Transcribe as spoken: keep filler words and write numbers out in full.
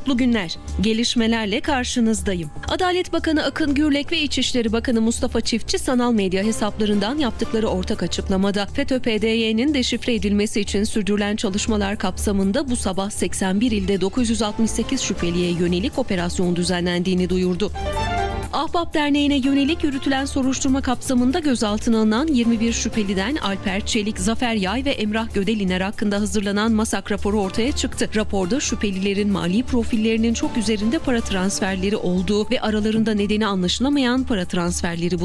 Mutlu günler. Gelişmelerle karşınızdayım. Adalet Bakanı Akın Gürlek ve İçişleri Bakanı Mustafa Çiftçi sanal medya hesaplarından yaptıkları ortak açıklamada FETÖ P D Y'nin deşifre edilmesi için sürdürülen çalışmalar kapsamında bu sabah seksen bir ilde dokuz yüz altmış sekiz şüpheliye yönelik operasyon düzenlendiğini duyurdu. Ahbap Derneği'ne yönelik yürütülen soruşturma kapsamında gözaltına alınan yirmi bir şüpheliden Alper Çelik, Zafer Yay ve Emrah Gödeliner hakkında hazırlanan MASAK raporu ortaya çıktı. Raporda şüphelilerin mali profillerinin çok üzerinde para transferleri olduğu ve aralarında nedeni anlaşılamayan para transferleri bulundu.